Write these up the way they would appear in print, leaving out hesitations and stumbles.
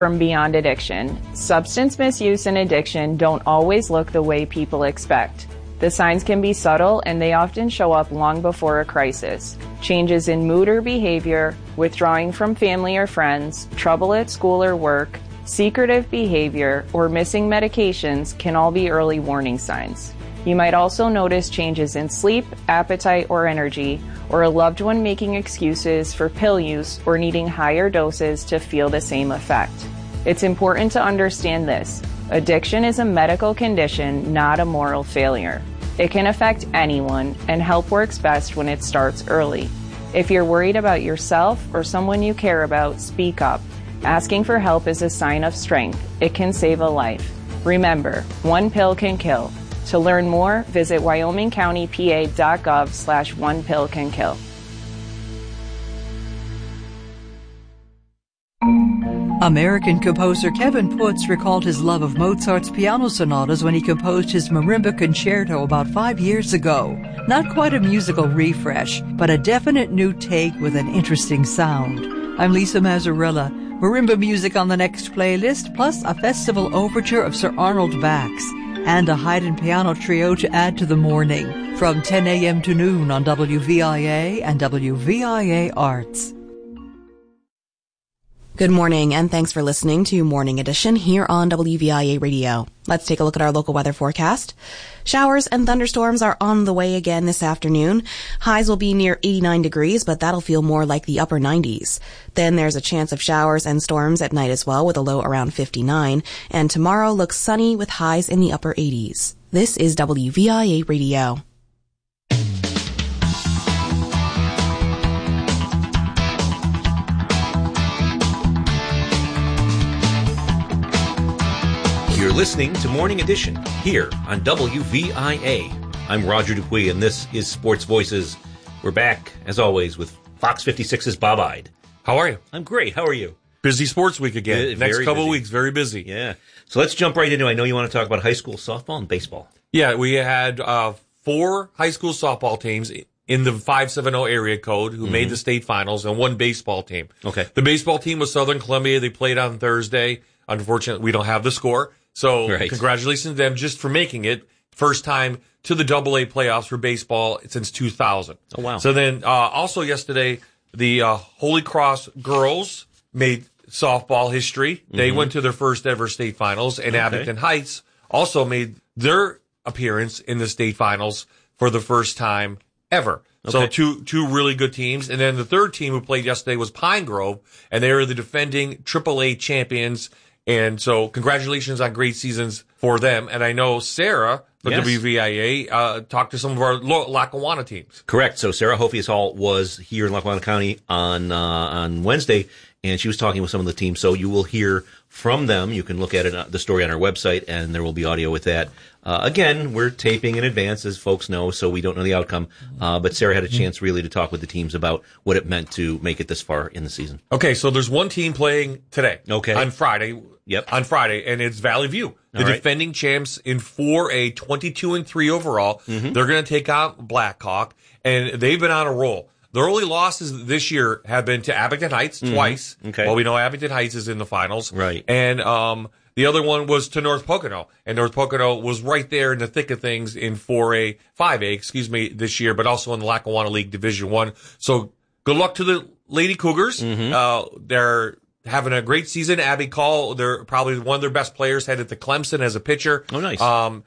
From Beyond Addiction. Substance misuse and addiction don't always look the way people expect. The signs can be subtle and they often show up long before a crisis. Changes in mood or behavior, withdrawing from family or friends, trouble at school or work, secretive behavior, or missing medications can all be early warning signs. You might also notice changes in sleep, appetite, or energy, or a loved one making excuses for pill use or needing higher doses to feel the same effect. It's important to understand this. Addiction is a medical condition, not a moral failure. It can affect anyone, and help works best when it starts early. If you're worried about yourself or someone you care about, speak up. Asking for help is a sign of strength. It can save a life. Remember, one pill can kill. To learn more, visit wyomingcountypa.gov/onepillcankill. American composer Kevin Putz recalled his love of Mozart's piano sonatas when he composed his Marimba Concerto about 5 years ago. Not quite a musical refresh, but a definite new take with an interesting sound. I'm Lisa Mazzarella. Marimba music on the next playlist, plus a festival overture of Sir Arnold Bax, and a Haydn piano trio to add to the morning. From 10 a.m. to noon on WVIA and WVIA Arts. Good morning, and thanks for listening to Morning Edition here on WVIA Radio. Let's take a look at our local weather forecast. Showers and thunderstorms are on the way again this afternoon. Highs will be near 89 degrees, but that'll feel more like the upper 90s. Then there's a chance of showers and storms at night as well, with a low around 59. And tomorrow looks sunny with highs in the upper 80s. This is WVIA Radio. You're listening to Morning Edition here on WVIA. I'm Roger Dupuis, and this is Sports Voices. We're back, as always, with Fox 56's Bob Ide. How are you? I'm great. How are you? Busy sports week again. Next couple busy. weeks, very busy. Yeah. So let's jump right into it. I know you want to talk about high school softball and baseball. Yeah, we had 4 high school softball teams in the 570 area code who made the state finals, and 1 baseball team. Okay. The baseball team was Southern Columbia. They played on Thursday. Unfortunately, we don't have the score. So Congratulations to them just for making it. First time to the AA playoffs for baseball since 2000. Oh, wow. So then also yesterday, the Holy Cross girls made softball history. They went to their first ever state finals, and Abington Heights also made their appearance in the state finals for the first time ever. So two really good teams. And then the third team who played yesterday was Pine Grove, and they were the defending AAA champions. And so congratulations on great seasons for them. And I know Sarah from WVIA talked to some of our Lackawanna teams. Correct. So Sarah Hophius Hall was here in Lackawanna County on Wednesday, and she was talking with some of the teams. So you will hear from them. You can look at it, the story on our website, and there will be audio with that. Again, we're taping in advance, as folks know, so we don't know the outcome. But Sarah had a chance really to talk with the teams about what it meant to make it this far in the season. Okay, so there's one team playing today. Okay. On Friday. Yep. On Friday, and it's Valley View. The defending champs in 4A, 22-3 overall. They're going to take on Blackhawk, and they've been on a roll. Their only losses this year have been to Abington Heights twice. Okay. Well, we know Abington Heights is in the finals. Right. And the other one was to North Pocono, and North Pocono was right there in the thick of things in 5A, this year, but also in the Lackawanna League Division I. So good luck to the Lady Cougars. They're having a great season. Abby Call, they're probably one of their best players, headed to Clemson as a pitcher. Oh, nice.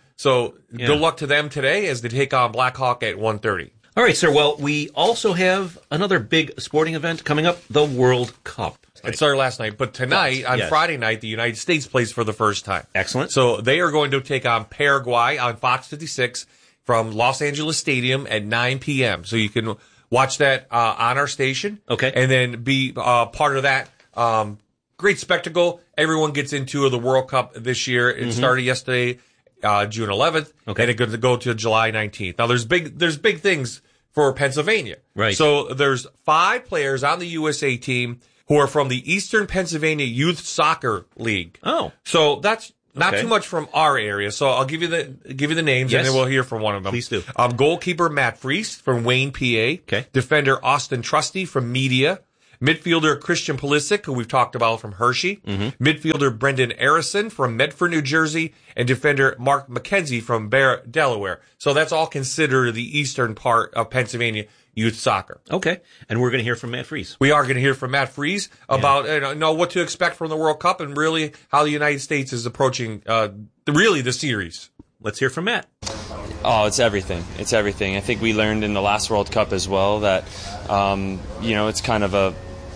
Good luck to them today as they take on Blackhawk at 1:30. All right, sir. Well, we also have another big sporting event coming up, the World Cup. It started last night, but tonight, on Friday night, the United States plays for the first time. Excellent. So they are going to take on Paraguay on Fox 56 from Los Angeles Stadium at 9 p.m. So you can watch that on our station. Okay. And then be part of that. Great spectacle. Everyone gets into the World Cup this year. It started yesterday, June 11th. Okay. And it's going to go to July 19th. Now there's big things for Pennsylvania. Right. So there's 5 players on the USA team who are from the Eastern Pennsylvania Youth Soccer League. Oh. So that's not too much from our area. So I'll give you the names, and then we'll hear from one of them. Please do. Goalkeeper Matt Freese from Wayne, PA. Okay. Defender Austin Trusty from Media. Midfielder Christian Pulisic, who we've talked about from Hershey. Midfielder Brendan Arison from Medford, New Jersey. And defender Mark McKenzie from Delaware. So that's all considered the eastern part of Pennsylvania youth soccer. Okay. And we're going to hear from Matt Freese. We are going to hear from Matt Freese about what to expect from the World Cup and really how the United States is approaching the series. Let's hear from Matt. Oh, it's everything. It's everything. I think we learned in the last World Cup as well that, it's kind of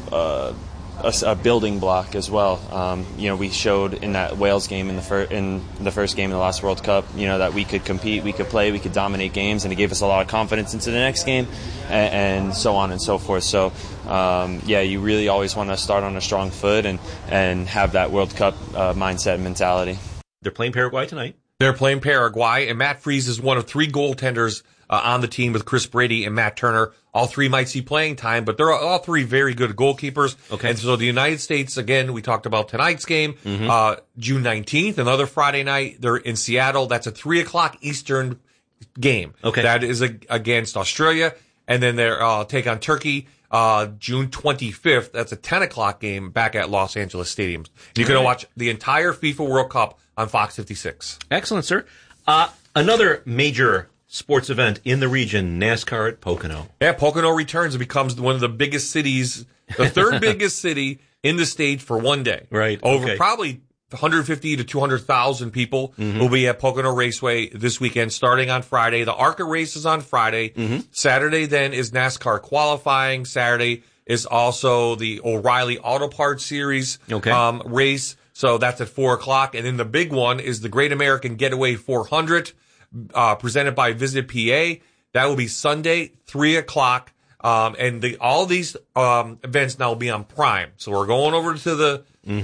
a building block as well. We showed in that Wales game in the first game of the last World Cup, that we could compete, we could play, we could dominate games, and it gave us a lot of confidence into the next game, and so on and so forth. So, you really always want to start on a strong foot and have that World Cup mindset and mentality. They're playing Paraguay tonight. They're playing Paraguay, and Matt Freese is one of 3 goaltenders on the team with Chris Brady and Matt Turner. All 3 might see playing time, but they're all 3 very good goalkeepers. Okay. And so the United States, again, we talked about tonight's game, June 19th, another Friday night. They're in Seattle. That's a 3:00 Eastern game. Okay. That is against Australia. And then they're take on Turkey June 25th. That's a 10:00 game back at Los Angeles Stadium. You can watch the entire FIFA World Cup on Fox 56. Excellent, sir. Another major sports event in the region, NASCAR at Pocono. Yeah, Pocono returns and becomes one of the biggest cities, the third biggest city in the state for one day. Right. Over probably 150 to 200,000 people will be at Pocono Raceway this weekend, starting on Friday. The ARCA race is on Friday. Saturday then is NASCAR qualifying. Saturday is also the O'Reilly Auto Parts Series race. So that's at 4:00. And then the big one is the Great American Getaway 400, presented by Visit PA. That will be Sunday, 3:00. And all these events now will be on Prime. So we're going over to the,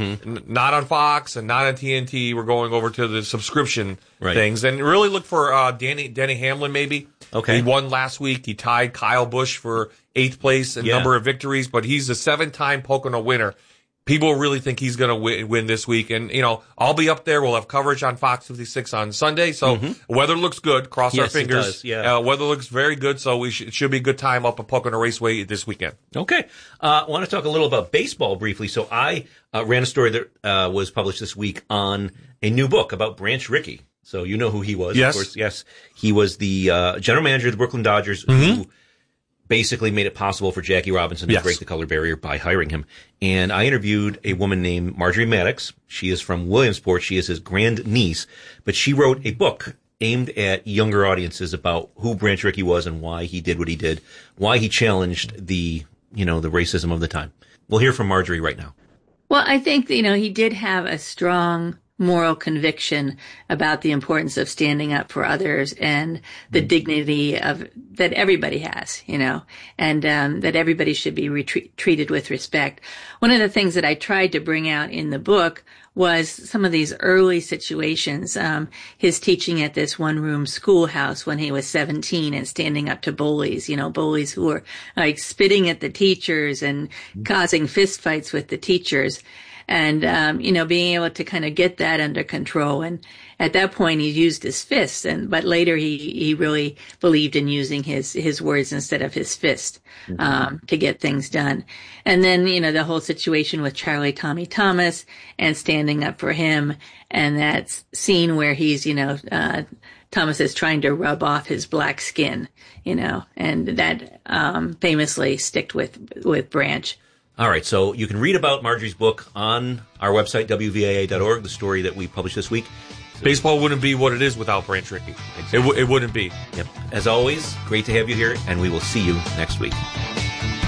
not on Fox and not on TNT. We're going over to the subscription things. And really look for Denny Hamlin maybe. Okay. He won last week. He tied Kyle Busch for 8th place in number of victories, but he's a 7-time Pocono winner. People really think he's going to win this week. And, I'll be up there. We'll have coverage on Fox 56 on Sunday. So weather looks good. Cross our fingers. It does, yeah. Weather looks very good. So it should be a good time up at Pocono Raceway this weekend. Okay. I want to talk a little about baseball briefly. So I ran a story that was published this week on a new book about Branch Rickey. So you know who he was. Yes. Of course. Yes. He was the general manager of the Brooklyn Dodgers who basically made it possible for Jackie Robinson to break the color barrier by hiring him. And I interviewed a woman named Marjorie Maddox. She is from Williamsport. She is his grandniece, but she wrote a book aimed at younger audiences about who Branch Rickey was and why he did what he did, why he challenged the racism of the time. We'll hear from Marjorie right now. Well, I think, he did have a strong moral conviction about the importance of standing up for others and the dignity that everybody has, and that everybody should be treated with respect. One of the things that I tried to bring out in the book was some of these early situations, his teaching at this one-room schoolhouse when he was 17 and standing up to bullies, bullies who were like spitting at the teachers and causing fistfights with the teachers. And, being able to kind of get that under control. And at that point, he used his fists, but later he really believed in using his words instead of his fist, to get things done. And then, the whole situation with Charlie Tommy Thomas and standing up for him, and that scene where he's, Thomas is trying to rub off his black skin, and that, famously sticked with Branch. All right, so you can read about Marjorie's book on our website, WVIA.org, the story that we published this week. Baseball wouldn't be what it is without Branch Rickey. Exactly. It wouldn't be. Yep. As always, great to have you here, and we will see you next week.